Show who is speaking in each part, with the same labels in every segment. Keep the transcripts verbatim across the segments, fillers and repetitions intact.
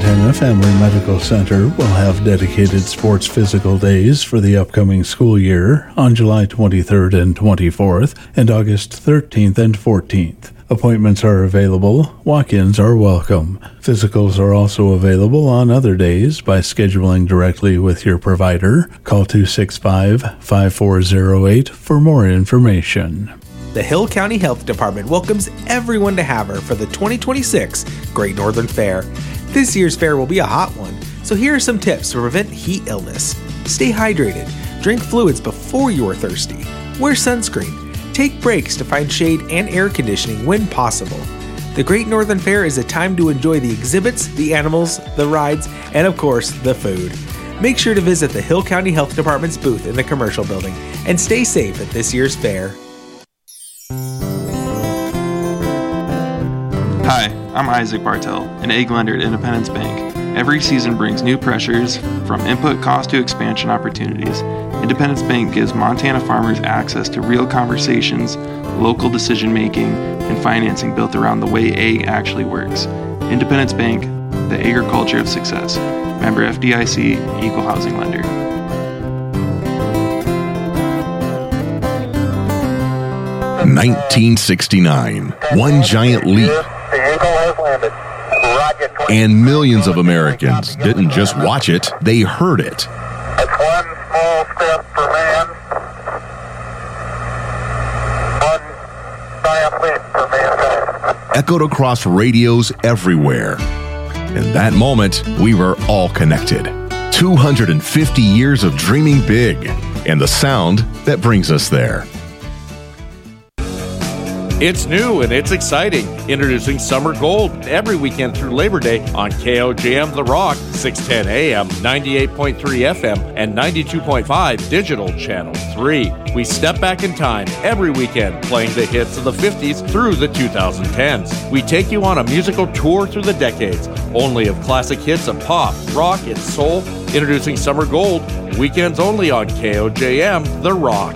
Speaker 1: Montana Family Medical Center will have dedicated sports physical days for the upcoming school year on July twenty-third and twenty-fourth and August thirteenth and fourteenth. Appointments are available. Walk-ins are welcome. Physicals are also available on other days by scheduling directly with your provider. Call two six five, five four zero eight for more information.
Speaker 2: The Hill County Health Department welcomes everyone to Havre for the twenty twenty-six Great Northern Fair. This year's fair will be a hot one, so here are some tips to prevent heat illness. Stay hydrated. Drink fluids before you are thirsty. Wear sunscreen. Take breaks to find shade and air conditioning when possible. The Great Northern Fair is a time to enjoy the exhibits, the animals, the rides, and of course, the food. Make sure to visit the Hill County Health Department's booth in the commercial building and stay safe at this year's fair.
Speaker 3: Hi, I'm Isaac Bartel, an egg lender at Independence Bank. Every season brings new pressures, from input cost to expansion opportunities. Independence Bank gives Montana farmers access to real conversations, local decision-making, and financing built around the way egg actually works. Independence Bank, the agriculture of success. Member F D I C, Equal Housing Lender.
Speaker 4: nineteen sixty-nine, one giant leap. And millions of Americans didn't just watch it, they heard it.
Speaker 5: It's one small step for man, one giant leap for mankind.
Speaker 4: Echoed across radios everywhere. In that moment, we were all connected. two hundred fifty years of dreaming big, and the sound that brings us there.
Speaker 6: It's new and it's exciting. Introducing Summer Gold every weekend through Labor Day on K O J M The Rock, six ten A M, ninety-eight point three F M, and ninety-two point five Digital Channel three. We step back in time every weekend playing the hits of the fifties through the two thousand tens. We take you on a musical tour through the decades, only of classic hits of pop, rock, and soul. Introducing Summer Gold, weekends only on K O J M The Rock.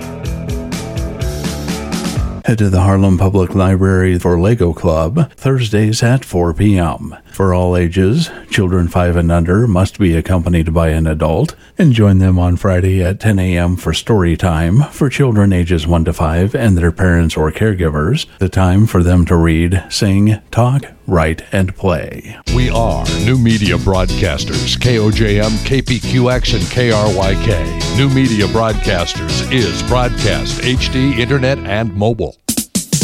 Speaker 1: Head to the Harlem Public Library for Lego Club, Thursdays at four p.m. For all ages, children five and under must be accompanied by an adult, and join them on Friday at ten a.m. for story time for children ages one to five and their parents or caregivers, the time for them to read, sing, talk, write, and play.
Speaker 7: We are New Media Broadcasters, K O J M, K P Q X, and K R Y K. New Media Broadcasters is broadcast, H D, internet, and mobile.